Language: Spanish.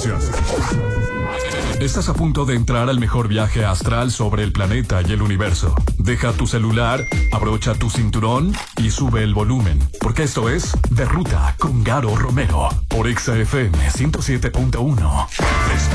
información. Estás a punto de entrar al mejor viaje astral sobre el planeta y el universo. Deja tu celular, abrocha tu cinturón y sube el volumen, porque esto es De Ruta con Garo Romero por Exa FM 107.1.